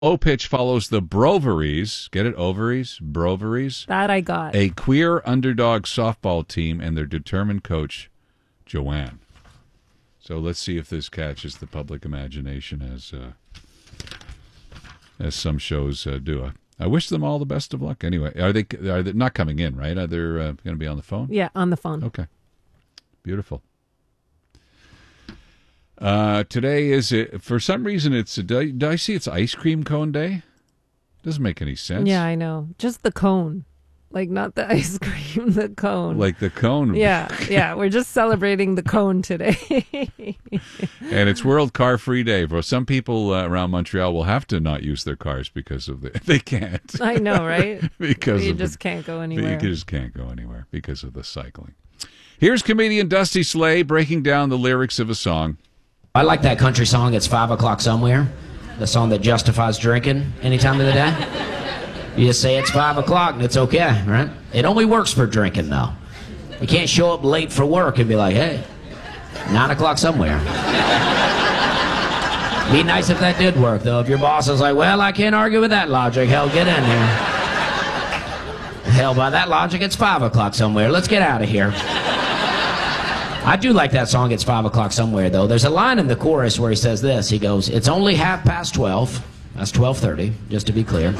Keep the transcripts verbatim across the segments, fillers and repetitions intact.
O-Pitch follows the Broveries. Get it? Ovaries? Broveries? That I got. A queer underdog softball team and their determined coach, Joanne. So let's see if this catches the public imagination as uh, as some shows uh, do. I, I wish them all the best of luck. Anyway, are they are they not coming in, right? Are they uh, going to be on the phone? Yeah, on the phone. Okay. Beautiful. Uh, today is, it, for some reason, it's, do I, do I see it's ice cream cone day? Doesn't make any sense. Yeah, I know. Just the cone. Like, not the ice cream, the cone. Like the cone. Yeah, yeah. We're just celebrating the cone today. And it's World Car Free Day. For some people uh, around Montreal will have to not use their cars because of the, they can't. I know, right? because You of just the, can't go anywhere. You just can't go anywhere because of the cycling. Here's comedian Dusty Slay breaking down the lyrics of a song. I like that country song, It's Five O'Clock Somewhere. The song that justifies drinking any time of the day. You just say it's five o'clock and it's okay, right? It only works for drinking, though. You can't show up late for work and be like, hey, nine o'clock somewhere. Be nice if that did work, though. If your boss is like, well, I can't argue with that logic. Hell, get in here. Hell, by that logic, it's five o'clock somewhere. Let's get out of here. I do like that song, It's Five O'Clock Somewhere, though. There's a line in the chorus where he says this. He goes, it's only half past twelve. That's twelve thirty, just to be clear. He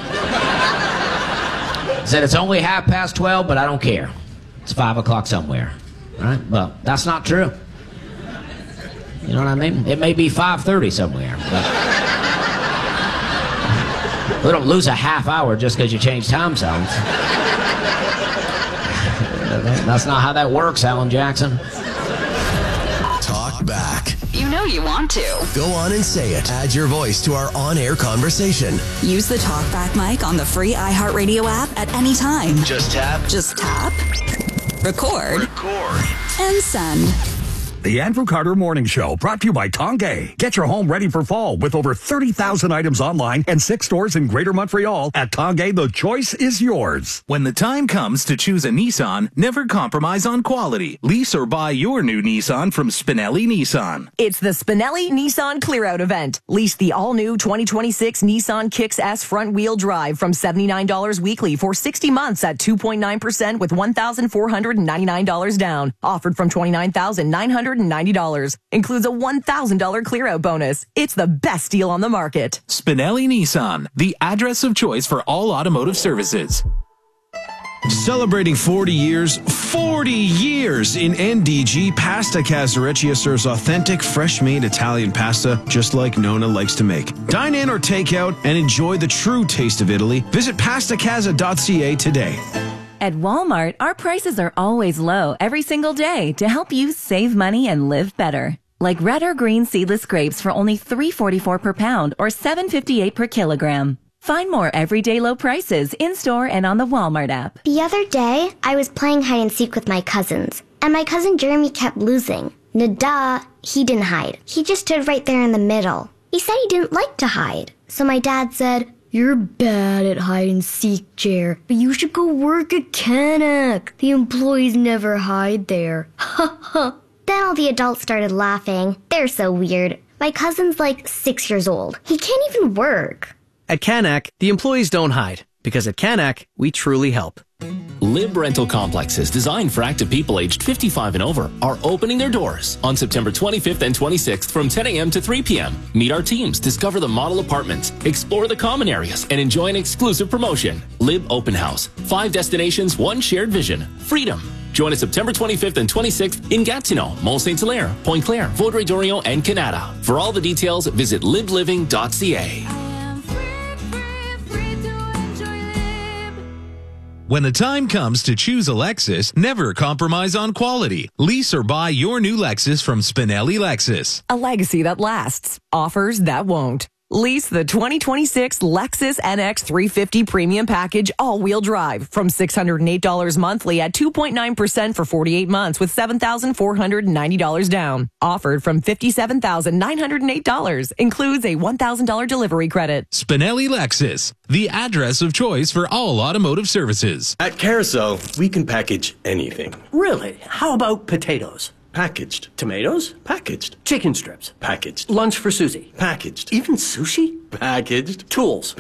said, it's only half past twelve, but I don't care. It's five o'clock somewhere. Right? Well, that's not true. You know what I mean? It may be five thirty somewhere. But we don't lose a half hour just because you change time zones. That's not how that works, Alan Jackson. Talk back. You know you want to. Go on and say it. Add your voice to our on-air conversation. Use the TalkBack mic on the free iHeartRadio app at any time. Just tap. Just tap. Record. Record. And send. The Andrew Carter Morning Show, brought to you by Tongay. Get your home ready for fall with over thirty thousand items online and six stores in Greater Montreal. At Tongay, the choice is yours. When the time comes to choose a Nissan, never compromise on quality. Lease or buy your new Nissan from Spinelli Nissan. It's the Spinelli Nissan Clear-Out event. Lease the all-new twenty twenty-six Nissan Kicks S front-wheel drive from seventy-nine dollars weekly for sixty months at two point nine percent with one thousand four hundred ninety-nine dollars down. Offered from twenty-nine thousand nine hundred ninety dollars. Includes a one thousand dollars clear-out bonus. It's the best deal on the market. Spinelli Nissan, the address of choice for all automotive services. Celebrating forty years, forty years in N D G, Pasta Casareccia serves authentic, fresh-made Italian pasta just like Nona likes to make. Dine in or take out and enjoy the true taste of Italy. Visit pasta casa dot c a today. At Walmart, our prices are always low every single day to help you save money and live better. Like red or green seedless grapes for only three forty-four per pound or seven fifty-eight per kilogram. Find more everyday low prices in-store and on the Walmart app. The other day, I was playing hide and seek with my cousins, and my cousin Jeremy kept losing. Nada, he didn't hide. He just stood right there in the middle. He said he didn't like to hide. So my dad said, you're bad at hide and seek, Jer, but you should go work at Canac. The employees never hide there. Ha ha. Then all the adults started laughing. They're so weird. My cousin's like six years old. He can't even work. At Canac, the employees don't hide, because at Canac, we truly help. Lib Rental Complexes designed for active people aged fifty-five and over are opening their doors on September twenty-fifth and twenty-sixth from ten a.m. to three p.m. Meet our teams, discover the model apartments, explore the common areas, and enjoy an exclusive promotion. Lib Open House. Five destinations, one shared vision. Freedom. Join us September twenty-fifth and twenty-sixth in Gatineau, Mont Saint Hilaire, Pointe Claire, Vaudreuil-Dorion, and Canada. For all the details, visit lib living dot c a. When the time comes to choose a Lexus, never compromise on quality. Lease or buy your new Lexus from Spinelli Lexus. A legacy that lasts. Offers that won't. Lease the twenty twenty-six Lexus N X three fifty Premium Package all-wheel drive from six hundred eight dollars monthly at two point nine percent for forty-eight months with seven thousand four hundred ninety dollars down. Offered from fifty-seven thousand nine hundred eight dollars. Includes a one thousand dollars delivery credit. Spinelli Lexus, the address of choice for all automotive services. At Carousel, we can package anything. Really? How about potatoes? Packaged. Tomatoes? Packaged. Chicken strips? Packaged. Lunch for Susie? Packaged. Even sushi? Packaged. Tools?